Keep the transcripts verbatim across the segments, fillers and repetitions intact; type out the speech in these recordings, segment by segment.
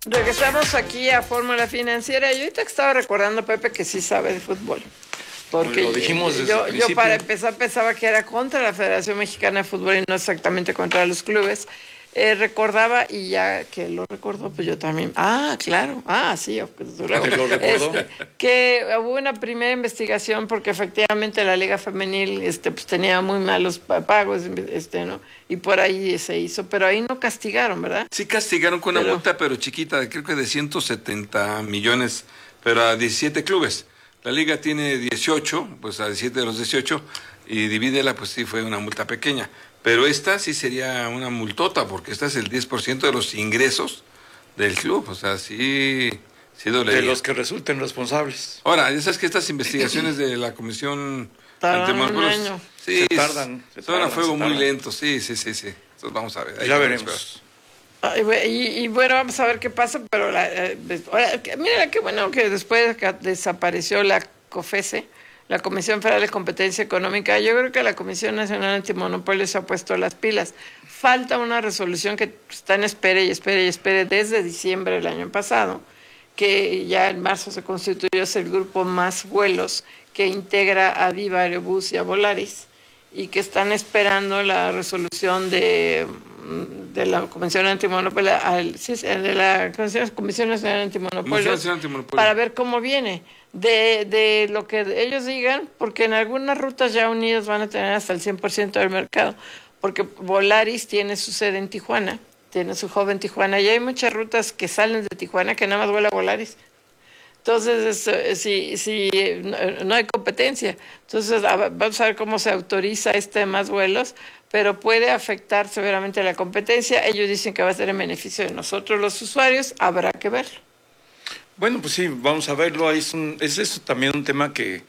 Regresamos aquí a Fórmula Financiera. Yo ahorita estaba recordando, Pepe, que sí sabe de fútbol. Porque lo dijimos desde yo, el yo para empezar pensaba que era contra la Federación Mexicana de Fútbol y no exactamente contra los clubes. Eh, recordaba, y ya que lo recordó, pues yo también. Ah, claro. Ah, sí. Desde luego. ¿Lo recordó? Este, que hubo una primera investigación porque efectivamente la Liga Femenil este, pues, tenía muy malos pagos, este, ¿no? Y por ahí se hizo, pero ahí no castigaron, ¿verdad? Sí castigaron con una Pero- multa, pero chiquita, creo que de ciento setenta millones, pero a diecisiete clubes. La liga tiene dieciocho, pues a diecisiete de los dieciocho, y divídela, pues sí fue una multa pequeña. Pero esta sí sería una multota, porque esta es el diez por ciento de los ingresos del club, o sea, sí, sí dolería. De los que resulten responsables. Ahora, ya sabes que estas investigaciones de la Comisión Tardan un Antimonopolios, año. sí, Se tardan, se son a tardan, fuego se muy tardan. lento, sí, sí, sí, sí. Entonces vamos a ver. ahí Ya vamos a veremos. Ay, güey, Y, y bueno, vamos a ver qué pasa, pero la, eh, des- ahora, que- mira qué bueno que después que desapareció la COFESE, la Comisión Federal de Competencia Económica, yo creo que la Comisión Nacional Antimonopolio se ha puesto las pilas. Falta una resolución que está en espera y espera y espera desde diciembre del año pasado, que ya en marzo se constituyó es el grupo Más Vuelos, que integra a Viva Aerobús y a Volaris, y que están esperando la resolución de, de la Comisión Antimonopolio, al, sí, de la Comisión, Comisión Nacional Antimonopolio, Comisión Nacional Antimonopolio. para ver cómo viene, de, de lo que ellos digan, porque en algunas rutas ya unidas van a tener hasta el cien por ciento del mercado, porque Volaris tiene su sede en Tijuana, tiene su hub en Tijuana, y hay muchas rutas que salen de Tijuana que nada más vuela Volaris. Entonces, es, si, si no, no hay competencia, entonces a, vamos a ver cómo se autoriza este más vuelos, pero puede afectar severamente la competencia. Ellos dicen que va a ser en beneficio de nosotros los usuarios, habrá que verlo. Bueno, pues sí, vamos a verlo. Es, un, es eso también un tema que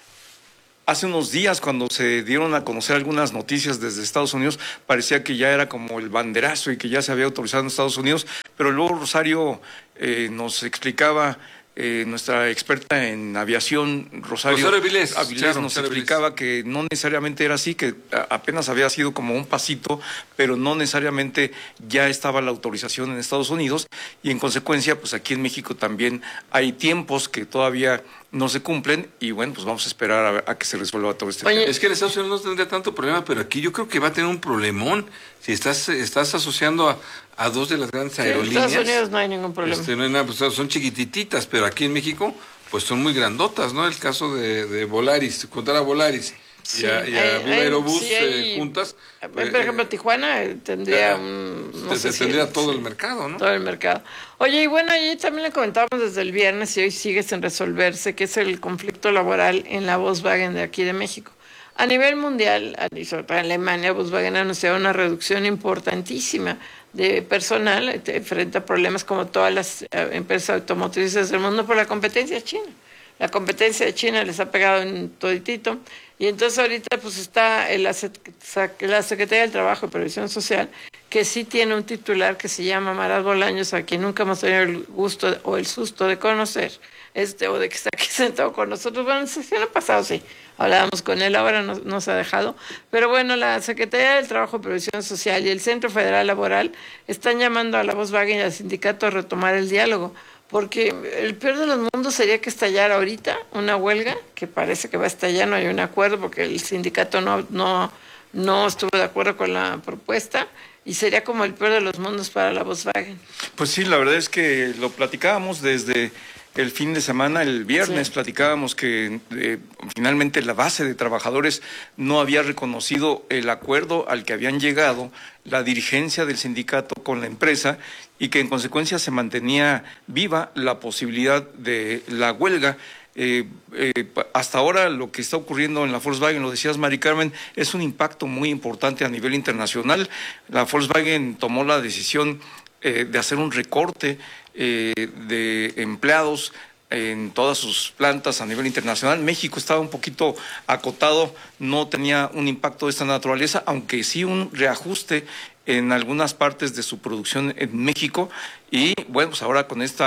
hace unos días, cuando se dieron a conocer algunas noticias desde Estados Unidos, parecía que ya era como el banderazo y que ya se había autorizado en Estados Unidos, pero luego Rosario eh, nos explicaba, eh, nuestra experta en aviación, Rosario, Rosario Avilés, Avilés claro, nos Rosario explicaba que no necesariamente era así, que a- apenas había sido como un pasito, pero no necesariamente ya estaba la autorización en Estados Unidos, y en consecuencia, pues aquí en México también hay tiempos que todavía no se cumplen, y bueno, pues vamos a esperar a, ver- a que se resuelva todo este Oye, tema. Es que en Estados Unidos no tendría tanto problema, pero aquí yo creo que va a tener un problemón si estás estás asociando a, a dos de las grandes en aerolíneas. Estados Unidos no hay ningún problema. Este, no hay nada, pues, son chiquititas, pero aquí en México pues son muy grandotas, ¿no? El caso de, de Volaris, contar a Volaris y Sí, a, y a hay- Viva hay- Aerobús sí hay- eh, juntas, Por eh, ejemplo, Tijuana eh, tendría eh, un... no te- sé te si- tendría todo sí. el mercado, ¿no? Todo el mercado. Oye, y bueno, ahí también le comentábamos desde el viernes y hoy sigue sin resolverse, que es el conflicto laboral en la Volkswagen de aquí de México. A nivel mundial, y sobre todo en Alemania, Volkswagen ha anunciado una reducción importantísima de personal eh, frente a problemas como todas las eh, empresas automotrices del mundo por la competencia china. La competencia de China les ha pegado en toditito, y entonces ahorita pues está en la, Sec- la Secretaría del Trabajo y Previsión Social, que sí tiene un titular que se llama Marat Bolaños, a quien nunca hemos tenido el gusto o el susto de conocer, este, o de que está aquí sentado con nosotros. Bueno, en la sesión pasado sí, hablábamos con él, ahora no, no se ha dejado. Pero bueno, la Secretaría del Trabajo y Previsión Social y el Centro Federal Laboral están llamando a la Volkswagen y al sindicato a retomar el diálogo, porque el peor de los mundos sería que estallara ahorita una huelga, que parece que va a estallar, no hay un acuerdo porque el sindicato no, no, no estuvo de acuerdo con la propuesta, y sería como el peor de los mundos para la Volkswagen. Pues sí, la verdad es que lo platicábamos desde el fin de semana, el viernes Sí. platicábamos que eh, finalmente la base de trabajadores no había reconocido el acuerdo al que habían llegado la dirigencia del sindicato con la empresa, y que en consecuencia se mantenía viva la posibilidad de la huelga. Eh, eh, hasta ahora lo que está ocurriendo en la Volkswagen, lo decías Mari Carmen, es un impacto muy importante a nivel internacional. La Volkswagen tomó la decisión eh, de hacer un recorte eh, de empleados en todas sus plantas a nivel internacional. México estaba un poquito acotado, no tenía un impacto de esta naturaleza, aunque sí un reajuste en algunas partes de su producción en México. Y bueno, pues ahora con esta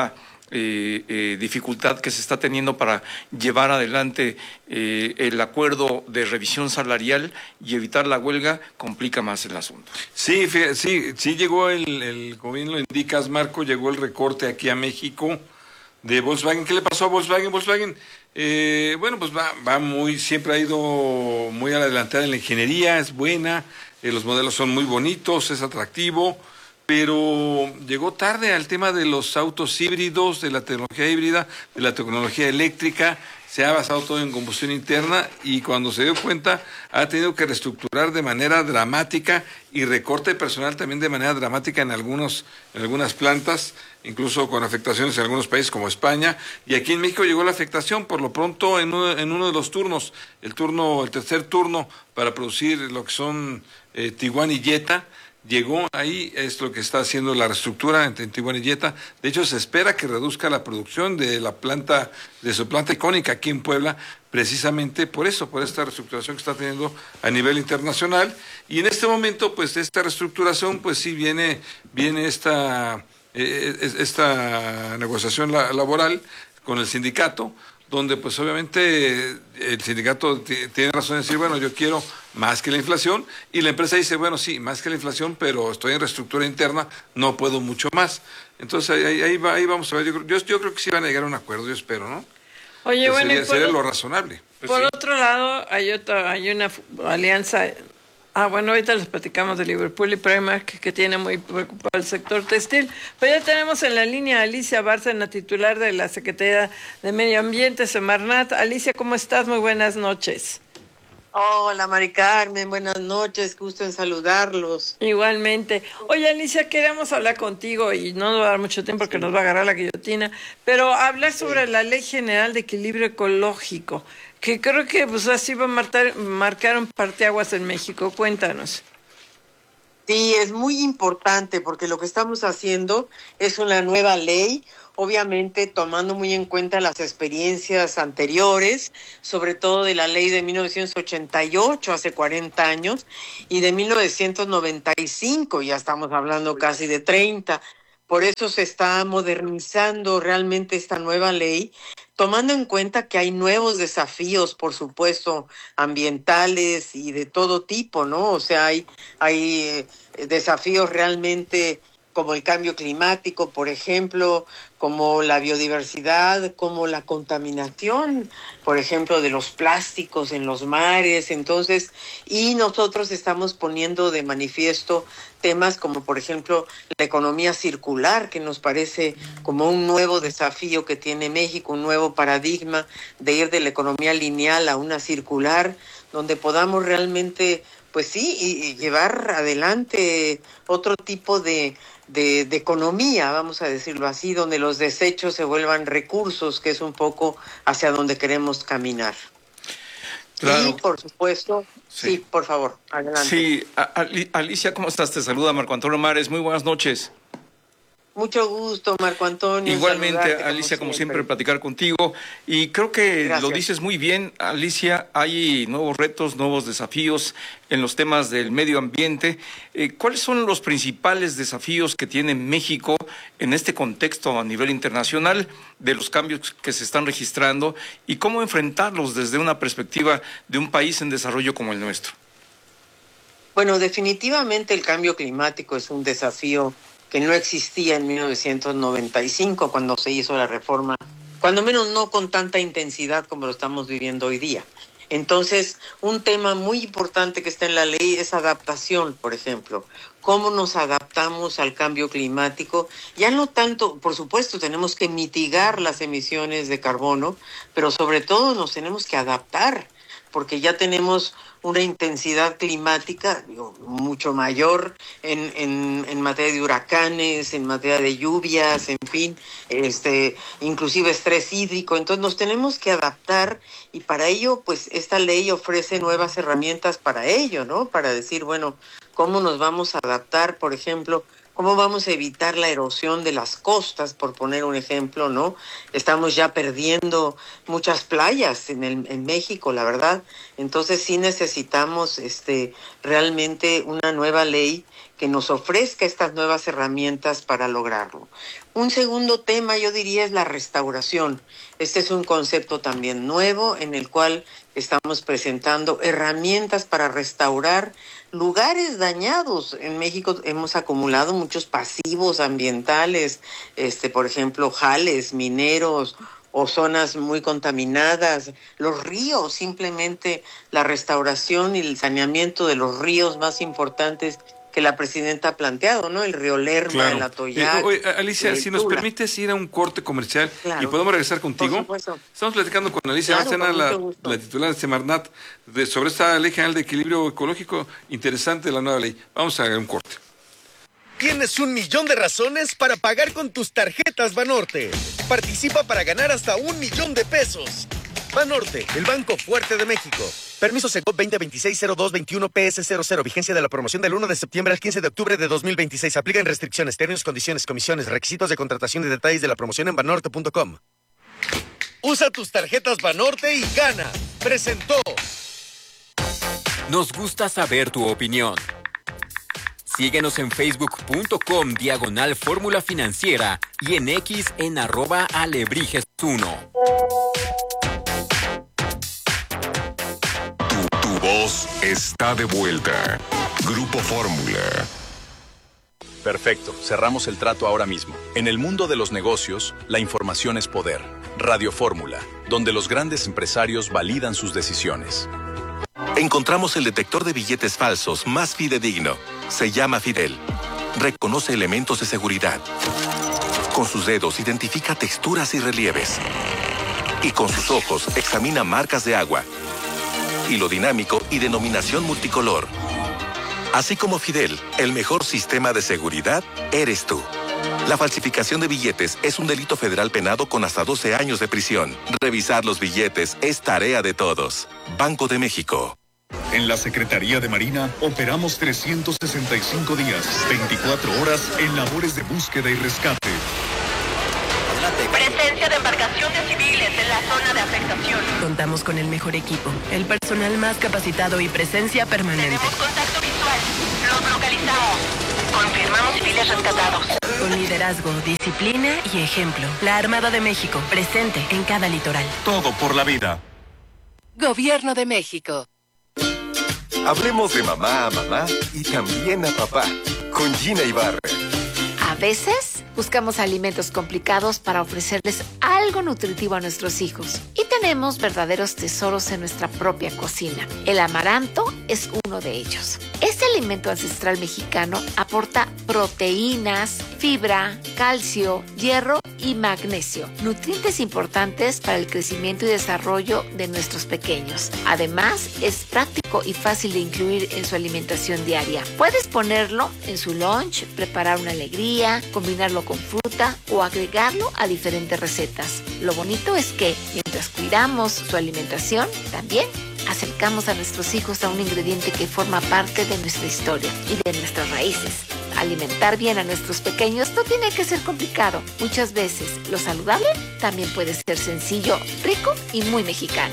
eh, eh, dificultad que se está teniendo para llevar adelante eh, el acuerdo de revisión salarial y evitar la huelga, complica más el asunto. Sí, fí- sí, sí llegó el, el, como bien lo indicas, Marco, llegó el recorte aquí a México de Volkswagen. ¿Qué le pasó a Volkswagen? Volkswagen, eh, bueno, pues va, va muy, siempre ha ido muy adelantada en la ingeniería, es buena, eh, los modelos son muy bonitos, es atractivo, pero llegó tarde al tema de los autos híbridos, de la tecnología híbrida, de la tecnología eléctrica. Se ha basado todo en combustión interna y cuando se dio cuenta ha tenido que reestructurar de manera dramática y recorte personal también de manera dramática en algunos, en algunas plantas, incluso con afectaciones en algunos países como España. Y aquí en México llegó la afectación por lo pronto en uno, en uno de los turnos, el turno, el tercer turno para producir lo que son eh, Tiguan y Jetta. Llegó ahí, es lo que está haciendo la reestructura entre Tijuana y Jetta. De hecho, se espera que reduzca la producción de la planta, de su planta icónica aquí en Puebla, precisamente por eso, por esta reestructuración que está teniendo a nivel internacional. Y en este momento, pues, esta reestructuración, pues sí viene, viene esta, eh, esta negociación la, laboral con el sindicato, donde pues obviamente el sindicato tiene razón en decir, bueno, yo quiero más que la inflación, y la empresa dice, bueno, sí, más que la inflación, pero estoy en reestructura interna, no puedo mucho más. Entonces ahí, ahí, va, ahí vamos a ver, yo, yo, yo creo que sí van a llegar a un acuerdo, yo espero, ¿no? Oye, que bueno, sería, y por, sería lo razonable. Pues por sí. Otro lado, hay otra, hay una alianza. Ah, bueno, ahorita les platicamos de Liverpool y Primark, que, que tiene muy preocupado el sector textil. Pero ya tenemos en la línea a Alicia Bárcena, titular de la Secretaría de Medio Ambiente, Semarnat. Alicia, ¿cómo estás? Muy buenas noches. Hola, Mari Carmen, buenas noches, gusto en saludarlos. Igualmente. Oye, Alicia, queríamos hablar contigo y no nos va a dar mucho tiempo porque nos va a agarrar la guillotina, pero hablar sobre sí. la Ley General de Equilibrio Ecológico, que creo que pues así va a marcar, marcar un parteaguas en México. Cuéntanos. Sí, es muy importante porque lo que estamos haciendo es una nueva ley, obviamente tomando muy en cuenta las experiencias anteriores, sobre todo de la ley de mil novecientos ochenta y ocho, hace cuarenta años, y de mil novecientos noventa y cinco, ya estamos hablando casi de treinta. Por eso se está modernizando realmente esta nueva ley, tomando en cuenta que hay nuevos desafíos, por supuesto, ambientales y de todo tipo, ¿no? O sea, hay, hay eh, desafíos realmente como el cambio climático, por ejemplo, como la biodiversidad, como la contaminación, por ejemplo, de los plásticos en los mares. Entonces, y nosotros estamos poniendo de manifiesto temas como, por ejemplo, la economía circular, que nos parece como un nuevo desafío que tiene México, un nuevo paradigma de ir de la economía lineal a una circular, donde podamos realmente, pues sí, y, y llevar adelante otro tipo de De, de economía, vamos a decirlo así, donde los desechos se vuelvan recursos, que es un poco hacia donde queremos caminar. Claro. Y, por supuesto, sí, sí por favor, adelante. Sí, Alicia, ¿cómo estás? Te saluda Marco Antonio Mares, muy buenas noches. Mucho gusto, Marco Antonio. Igualmente, Alicia, como siempre, platicar contigo. Y creo que Gracias. Lo dices muy bien, Alicia. Hay nuevos retos, nuevos desafíos en los temas del medio ambiente. Eh, ¿Cuáles son los principales desafíos que tiene México en este contexto a nivel internacional de los cambios que se están registrando y cómo enfrentarlos desde una perspectiva de un país en desarrollo como el nuestro? Bueno, definitivamente el cambio climático es un desafío que no existía en mil novecientos noventa y cinco cuando se hizo la reforma, cuando menos no con tanta intensidad como lo estamos viviendo hoy día. Entonces, un tema muy importante que está en la ley es adaptación, por ejemplo. ¿Cómo nos adaptamos al cambio climático? Ya no tanto, por supuesto, tenemos que mitigar las emisiones de carbono, pero sobre todo nos tenemos que adaptar, porque ya tenemos una intensidad climática digo, mucho mayor en, en, en materia de huracanes, en materia de lluvias, en fin, este, inclusive estrés hídrico. Entonces nos tenemos que adaptar y para ello, pues esta ley ofrece nuevas herramientas para ello, ¿no? Para decir, bueno, ¿cómo nos vamos a adaptar, por ejemplo? ¿Cómo vamos a evitar la erosión de las costas, por poner un ejemplo, ¿no? Estamos ya perdiendo muchas playas en, el, en México, la verdad. Entonces sí necesitamos este, realmente una nueva ley que nos ofrezca estas nuevas herramientas para lograrlo. Un segundo tema, yo diría, es la restauración. Este es un concepto también nuevo en el cual estamos presentando herramientas para restaurar lugares dañados. En México hemos acumulado muchos pasivos ambientales, este, por ejemplo, jales mineros o zonas muy contaminadas, los ríos, simplemente la restauración y el saneamiento de los ríos más importantes que la presidenta ha planteado, ¿no? El río Lerma, claro. el Atoyac. Eh, oye, Alicia, si nos permites ir a un corte comercial, claro, y podemos regresar contigo. Por supuesto. Estamos platicando con Alicia Claro, Bárcena, la, gusto. la titular de Semarnat, de, sobre esta Ley General de Equilibrio Ecológico, interesante la nueva ley. Vamos a un corte. Tienes un millón de razones para pagar con tus tarjetas Banorte. Participa para ganar hasta un millón de pesos. Banorte, el banco fuerte de México. Permiso Segov veinte veintiséis cero dos veintiuno P S cero cero. Vigencia de la promoción del uno de septiembre al quince de octubre de dos mil veintiséis. Aplican restricciones, términos, condiciones, comisiones, requisitos de contratación y detalles de la promoción en banorte punto com. Usa tus tarjetas Banorte y gana. Presentó. Nos gusta saber tu opinión. Síguenos en facebook punto com diagonal fórmula financiera y en X en arroba alebrijes uno. Tu, tu voz está de vuelta. Grupo Fórmula. Perfecto, cerramos el trato ahora mismo. En el mundo de los negocios, la información es poder. Radio Fórmula, donde los grandes empresarios validan sus decisiones. Encontramos el detector de billetes falsos más fidedigno. Se llama Fidel. Reconoce elementos de seguridad. Con sus dedos identifica texturas y relieves. Y con sus ojos examina marcas de agua. Hilo dinámico y denominación multicolor. Así como Fidel, el mejor sistema de seguridad eres tú. La falsificación de billetes es un delito federal penado con hasta doce años de prisión. Revisar los billetes es tarea de todos. Banco de México. En la Secretaría de Marina operamos trescientos sesenta y cinco días, veinticuatro horas en labores de búsqueda y rescate. Presencia de embarcaciones civiles en la zona de afectación. Contamos con el mejor equipo, el personal más capacitado y presencia permanente. Tenemos contacto visual. Los localizamos. Confirmamos civiles rescatados. Con liderazgo, disciplina y ejemplo. La Armada de México, presente en cada litoral. Todo por la vida. Gobierno de México. Hablemos de mamá a mamá y también a papá. Con Gina Ibarra. A veces buscamos alimentos complicados para ofrecerles algo nutritivo a nuestros hijos. Y tenemos verdaderos tesoros en nuestra propia cocina. El amaranto es uno de ellos. Este alimento ancestral mexicano aporta proteínas, fibra, calcio, hierro y magnesio, nutrientes importantes para el crecimiento y desarrollo de nuestros pequeños. Además, es práctico y fácil de incluir en su alimentación diaria. Puedes ponerlo en su lunch, preparar una alegría, combinarlo con fruta o agregarlo a diferentes recetas. Lo bonito es que, mientras cuidamos su alimentación, también acercamos a nuestros hijos a un ingrediente que forma parte de nuestra historia y de nuestras raíces. Alimentar bien a nuestros pequeños no tiene que ser complicado. Muchas veces lo saludable también puede ser sencillo, rico y muy mexicano.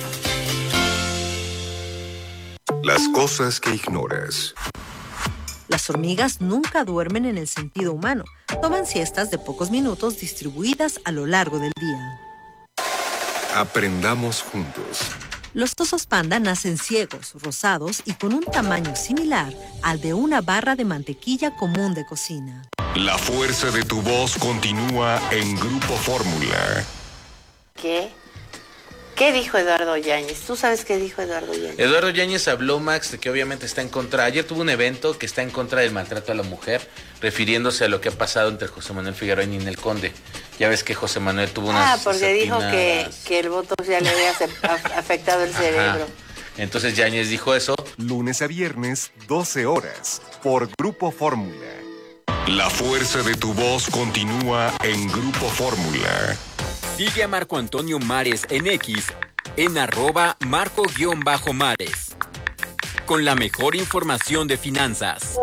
Las cosas que ignoras. Las hormigas nunca duermen en el sentido humano. Toman siestas de pocos minutos distribuidas a lo largo del día. Aprendamos juntos. Los osos panda nacen ciegos, rosados y con un tamaño similar al de una barra de mantequilla común de cocina. La fuerza de tu voz continúa en Grupo Fórmula. ¿Qué? ¿Qué dijo Eduardo Yáñez? ¿Tú sabes qué dijo Eduardo Yáñez? Eduardo Yáñez habló, Max, de que obviamente está en contra. Ayer tuvo un evento que está en contra del maltrato a la mujer, refiriéndose a lo que ha pasado entre José Manuel Figueroa y Ninel Conde. Ya ves que José Manuel tuvo unas... Ah, porque dijo que, que el voto ya le había afectado el cerebro. Ajá. Entonces Yáñez dijo eso. Lunes a viernes, doce horas, por Grupo Fórmula. La fuerza de tu voz continúa en Grupo Fórmula. Sigue a Marco Antonio Mares en X, en arroba marco-mares. Con la mejor información de finanzas.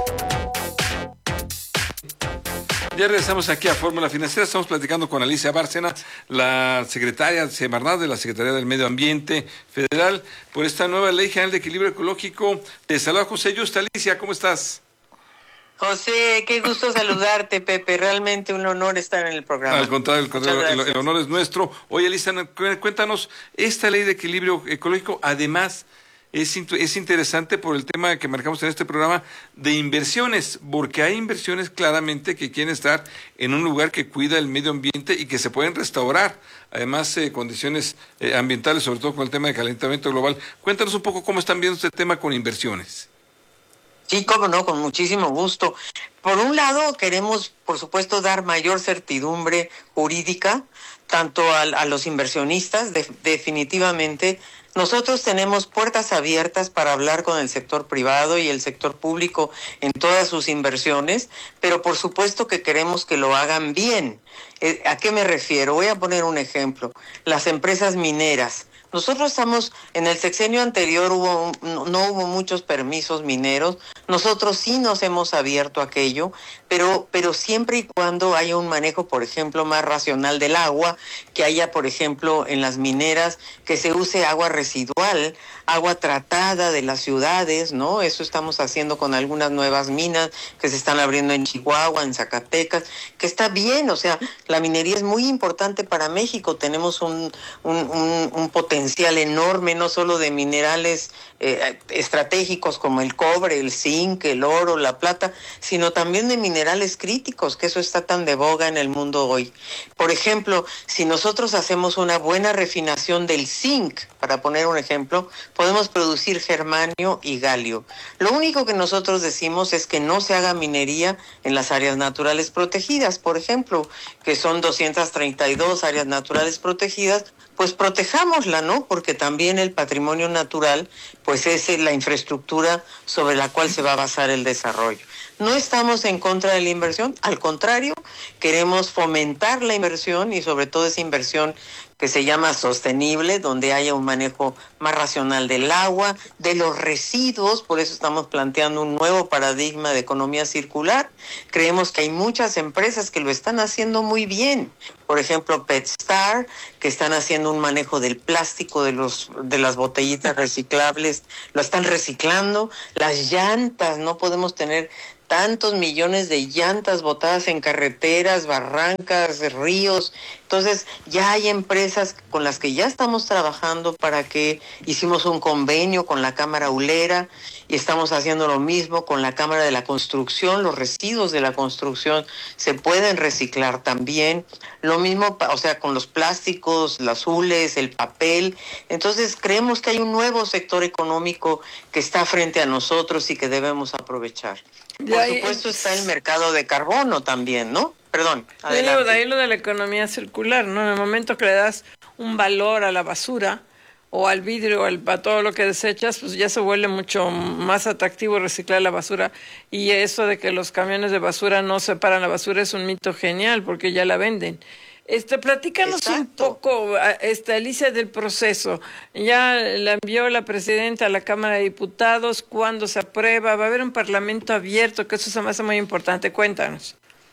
Ya regresamos aquí a Fórmula Financiera. Estamos platicando con Alicia Bárcena, la secretaria de Semarnat de la Secretaría del Medio Ambiente Federal, por esta nueva Ley General de Equilibrio Ecológico. Te saluda José Yusta. Alicia, ¿cómo estás? José, qué gusto saludarte, Pepe. Realmente un honor estar en el programa. Al contrario, el, contrario, el, el honor es nuestro. Oye, Elisa, cuéntanos, esta ley de equilibrio ecológico, además, es, es interesante por el tema que marcamos en este programa de inversiones, porque hay inversiones claramente que quieren estar en un lugar que cuida el medio ambiente y que se pueden restaurar. Además, eh, condiciones eh, ambientales, sobre todo con el tema de calentamiento global. Cuéntanos un poco cómo están viendo este tema con inversiones. Sí, cómo no, con muchísimo gusto. Por un lado, queremos, por supuesto, dar mayor certidumbre jurídica, tanto a, a los inversionistas, de, definitivamente. Nosotros tenemos puertas abiertas para hablar con el sector privado y el sector público en todas sus inversiones, pero por supuesto que queremos que lo hagan bien. Eh, ¿A qué me refiero? Voy a poner un ejemplo. Las empresas mineras. Nosotros estamos, en el sexenio anterior hubo no, no hubo muchos permisos mineros, nosotros sí nos hemos abierto a aquello, pero, pero siempre y cuando haya un manejo, por ejemplo, más racional del agua, que haya, por ejemplo, en las mineras, que se use agua residual, agua tratada de las ciudades, ¿no? Eso estamos haciendo con algunas nuevas minas que se están abriendo en Chihuahua, en Zacatecas, que está bien, o sea, la minería es muy importante para México, tenemos un, un, un, un potencial enorme, no solo de minerales eh, estratégicos como el cobre, el zinc, el oro, la plata, sino también de minerales críticos, que eso está tan de boga en el mundo hoy. Por ejemplo, si nosotros hacemos una buena refinación del zinc, para poner un ejemplo, podemos producir germanio y galio. Lo único que nosotros decimos es que no se haga minería en las áreas naturales protegidas, por ejemplo, que son doscientas treinta y dos áreas naturales protegidas, pues protejámosla, ¿no? Porque también el patrimonio natural, pues es la infraestructura sobre la cual se va a basar el desarrollo. No estamos en contra de la inversión, al contrario, queremos fomentar la inversión y sobre todo esa inversión que se llama sostenible, donde haya un manejo más racional del agua, de los residuos, por eso estamos planteando un nuevo paradigma de economía circular. Creemos que hay muchas empresas que lo están haciendo muy bien. Por ejemplo, PetStar, que están haciendo un manejo del plástico de los de las botellitas reciclables, lo están reciclando. Las llantas, no podemos tener tantos millones de llantas botadas en carreteras, barrancas, ríos. Entonces, ya hay empresas con las que ya estamos trabajando para que hicimos un convenio con la Cámara Hulera y estamos haciendo lo mismo con la Cámara de la Construcción. Los residuos de la construcción se pueden reciclar también. Lo mismo, o sea, con los plásticos, las hules, el papel. Entonces, creemos que hay un nuevo sector económico que está frente a nosotros y que debemos aprovechar. Por supuesto está el mercado de carbono también, ¿no? Perdón, adelante. De ahí lo de la economía circular, ¿no? En el momento que le das un valor a la basura o al vidrio o al, a todo lo que desechas, pues ya se vuelve mucho más atractivo reciclar la basura. Y eso de que los camiones de basura no separan la basura es un mito genial porque ya la venden. Este, platícanos Exacto. un poco, este, Alicia, del proceso. Ya la envió la presidenta a la Cámara de Diputados. ¿Cuándo se aprueba? ¿Va a haber un parlamento abierto? Que eso se me hace muy importante. Cuéntanos.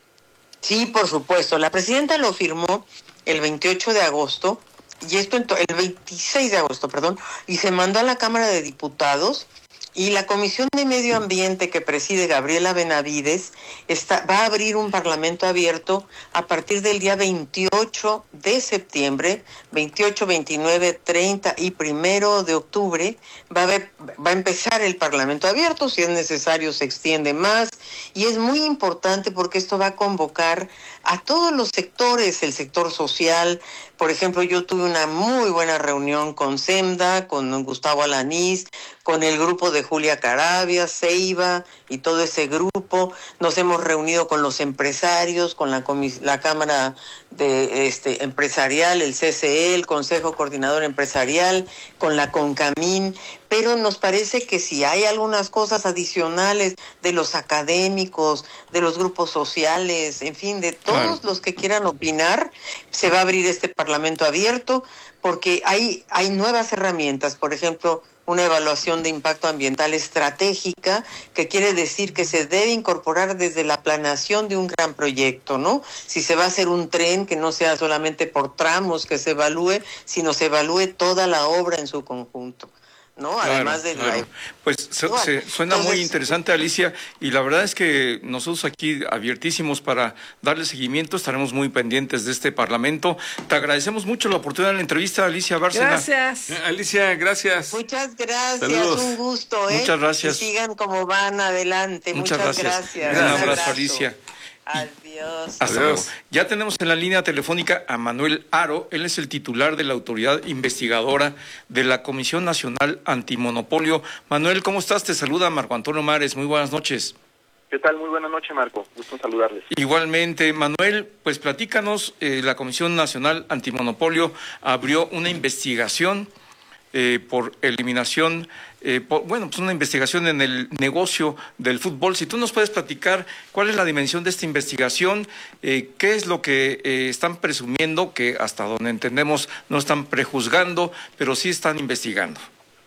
Sí, por supuesto. La presidenta lo firmó el veintiocho de agosto, y esto el veintiséis de agosto, perdón, y se mandó a la Cámara de Diputados. Y la Comisión de Medio Ambiente que preside Gabriela Benavides está, va a abrir un parlamento abierto a partir del día veintiocho de septiembre, veintiocho, veintinueve, treinta y primero de octubre. Va a, haber, va a empezar el parlamento abierto, si es necesario se extiende más. Y es muy importante porque esto va a convocar a todos los sectores, el sector social. Por ejemplo, yo tuve una muy buena reunión con SEMDA, con Gustavo Alanís, con el grupo de Julia Caravia, Ceiba y todo ese grupo. Nos hemos reunido con los empresarios, con la, comis- la Cámara de este empresarial, el C C E, el Consejo Coordinador Empresarial, con la CONCAMIN, pero nos parece que si hay algunas cosas adicionales de los académicos, de los grupos sociales, en fin, de todos claro. los que quieran opinar, se va a abrir este parlamento abierto porque hay, hay nuevas herramientas, por ejemplo, una evaluación de impacto ambiental estratégica, que quiere decir que se debe incorporar desde la planeación de un gran proyecto, ¿no? Si se va a hacer un tren, que no sea solamente por tramos que se evalúe, sino se evalúe toda la obra en su conjunto. ¿no? Claro, Además de claro. la... Pues se, Bueno, se, suena entonces, muy interesante, Alicia, y la verdad es que nosotros aquí abiertísimos para darle seguimiento, estaremos muy pendientes de este Parlamento. Te agradecemos mucho la oportunidad de la entrevista, Alicia Bárcena. Gracias. Eh, Alicia, gracias. Muchas gracias, Saludos. un gusto, ¿eh? Muchas gracias. Que sigan como van adelante. Muchas, Muchas, gracias. gracias. Un Un abrazo, abrazo. Alicia. Adiós. Hasta luego. Ya tenemos en la línea telefónica a Manuel Haro. Él es el titular de la autoridad investigadora de la Comisión Nacional Antimonopolio. Manuel, ¿cómo estás? Te saluda Marco Antonio Mares. Muy buenas noches. ¿Qué tal? Muy buena noche, Marco. Gusto en saludarles. Igualmente, Manuel, pues platícanos, eh, la Comisión Nacional Antimonopolio abrió una investigación eh, por eliminación, eh, por, bueno, pues una investigación en el negocio del fútbol. Si tú nos puedes platicar cuál es la dimensión de esta investigación, eh, qué es lo que eh, están presumiendo, que hasta donde entendemos no están prejuzgando, pero sí están investigando.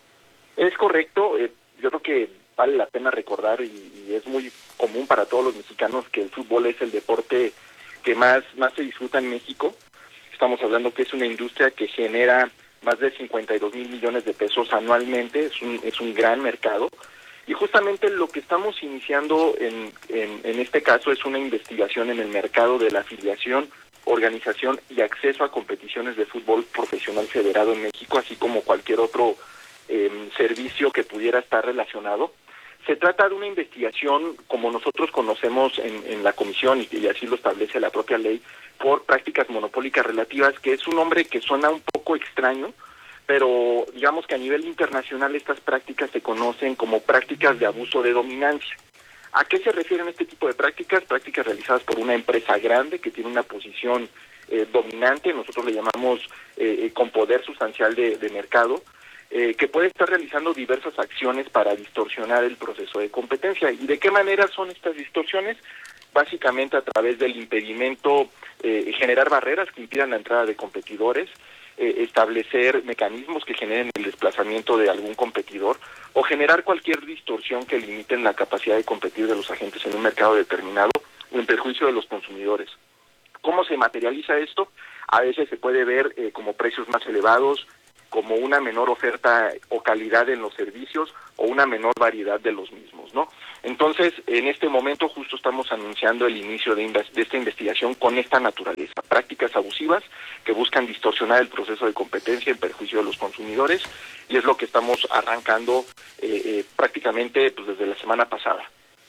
Es correcto. Eh, yo creo que vale la pena recordar, y, y es muy común para todos los mexicanos, que el fútbol es el deporte que más, más se disfruta en México. Estamos hablando que es una industria que genera más de cincuenta y dos mil millones de pesos anualmente, es un, es un gran mercado. Y justamente lo que estamos iniciando en, en, en este caso es una investigación en el mercado de la afiliación, organización y acceso a competiciones de fútbol profesional federado en México, así como cualquier otro eh, servicio que pudiera estar relacionado. Se trata de una investigación, como nosotros conocemos en, en la comisión, y, y así lo establece la propia ley, por prácticas monopólicas relativas, que es un nombre que suena un poco extraño, pero digamos que a nivel internacional estas prácticas se conocen como prácticas de abuso de dominancia. ¿A qué se refieren este tipo de prácticas? Prácticas realizadas por una empresa grande que tiene una posición eh, dominante, nosotros le llamamos eh, con poder sustancial de, de mercado, Eh, que puede estar realizando diversas acciones para distorsionar el proceso de competencia. ¿Y de qué manera son estas distorsiones? Básicamente a través del impedimento, eh, generar barreras que impidan la entrada de competidores, eh, establecer mecanismos que generen el desplazamiento de algún competidor, o generar cualquier distorsión que limiten la capacidad de competir de los agentes en un mercado determinado en perjuicio de los consumidores. ¿Cómo se materializa esto? A veces se puede ver eh, como precios más elevados, como una menor oferta o calidad en los servicios, o una menor variedad de los mismos, ¿no? Entonces, en este momento justo estamos anunciando el inicio de, de esta investigación con esta naturaleza, prácticas abusivas que buscan distorsionar el proceso de competencia en perjuicio de los consumidores, y es lo que estamos arrancando eh, eh, prácticamente pues, desde la semana pasada.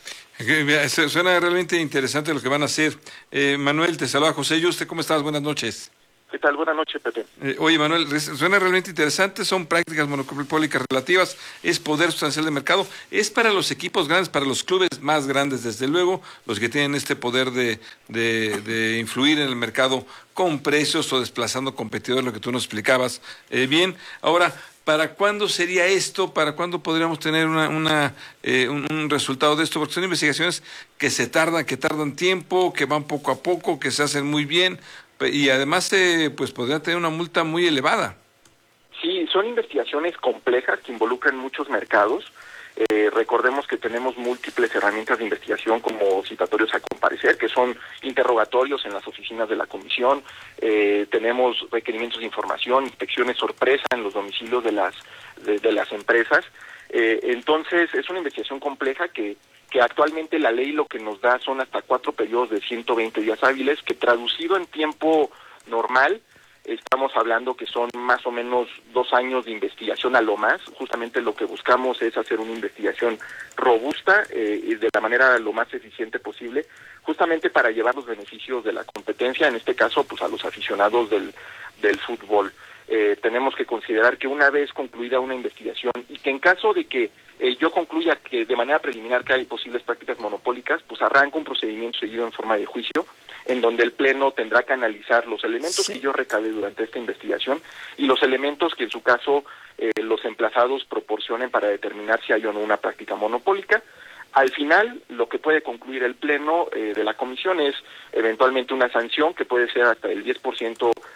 Suena realmente interesante lo que van a hacer. Eh, Manuel, te saluda José Yuste, ¿cómo estás? Buenas noches. ¿Qué tal? Buenas noches, Pepe. Eh, oye, Manuel, suena realmente interesante, son prácticas monopólicas relativas, es poder sustancial de mercado, es para los equipos grandes, para los clubes más grandes, desde luego, los que tienen este poder de, de, de influir en el mercado con precios o desplazando competidores, lo que tú nos explicabas. Eh, bien, ahora, ¿para cuándo sería esto? ¿Para cuándo podríamos tener una, una, eh, un, un resultado de esto? Porque son investigaciones que se tardan, que tardan tiempo, que van poco a poco, que se hacen muy bien, y además eh, pues podría tener una multa muy elevada. Sí, son investigaciones complejas que involucran muchos mercados. Eh, recordemos que tenemos múltiples herramientas de investigación, como citatorios a comparecer, que son interrogatorios en las oficinas de la comisión. Eh, tenemos requerimientos de información, inspecciones sorpresa en los domicilios de las de, de las empresas. Eh, entonces es una investigación compleja que que actualmente la ley lo que nos da son hasta cuatro periodos de ciento veinte días hábiles, que traducido en tiempo normal, estamos hablando que son más o menos dos años de investigación a lo más. Justamente lo que buscamos es hacer una investigación robusta eh, y de la manera lo más eficiente posible, justamente para llevar los beneficios de la competencia, en este caso pues a los aficionados del, del fútbol. Eh, tenemos que considerar que una vez concluida una investigación, y que en caso de que eh, yo concluya que de manera preliminar que hay posibles prácticas monopólicas, pues arranca un procedimiento seguido en forma de juicio, en donde el Pleno tendrá que analizar los elementos sí. que yo recabé durante esta investigación y los elementos que en su caso eh, los emplazados proporcionen para determinar si hay o no una práctica monopólica. Al final, lo que puede concluir el Pleno eh, de la Comisión es eventualmente una sanción que puede ser hasta el diez por ciento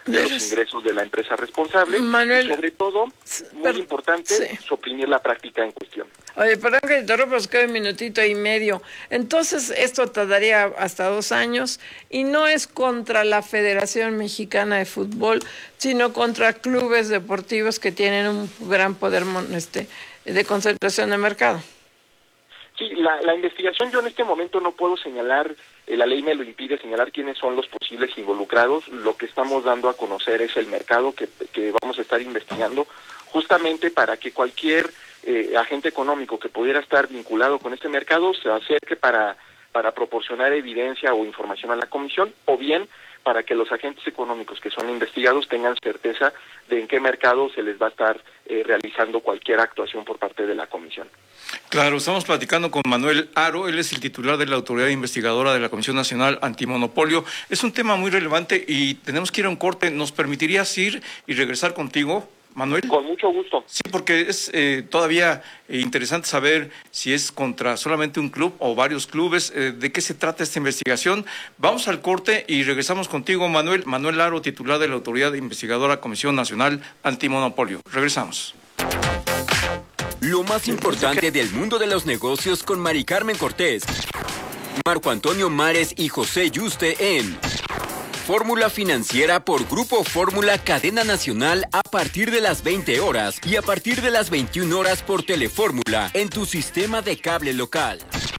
de los ingresos de la empresa responsable. Manuel, y sobre todo, muy pero, importante, sí. suprimir la práctica en cuestión. Oye, perdón que te interrumpa, os queda un minutito y medio. Entonces, esto tardaría hasta dos años y no es contra la Federación Mexicana de Fútbol, sino contra clubes deportivos que tienen un gran poder este, de concentración de mercado. Sí, la, la investigación yo en este momento no puedo señalar, eh, la ley me lo impide señalar quiénes son los posibles involucrados. Lo que estamos dando a conocer es el mercado que, que vamos a estar investigando, justamente para que cualquier eh, agente económico que pudiera estar vinculado con este mercado se acerque para, para proporcionar evidencia o información a la comisión, o bien para que los agentes económicos que son investigados tengan certeza de en qué mercado se les va a estar eh, realizando cualquier actuación por parte de la comisión. Claro, estamos platicando con Manuel Aro, él es el titular de la Autoridad Investigadora de la Comisión Nacional Antimonopolio. Es un tema muy relevante y tenemos que ir a un corte. ¿Nos permitirías ir y regresar contigo, Manuel? Con mucho gusto. Sí, porque es eh, todavía eh, interesante saber si es contra solamente un club o varios clubes, eh, de qué se trata esta investigación. Vamos al corte y regresamos contigo, Manuel. Manuel Aro, titular de la Autoridad Investigadora Comisión Nacional Antimonopolio. Regresamos. Lo más importante del mundo de los negocios con Mari Carmen Cortés, Marco Antonio Mares y José Yuste en Fórmula Financiera por Grupo Fórmula Cadena Nacional a partir de las veinte horas y a partir de las veintiuna horas por Telefórmula en tu sistema de cable local.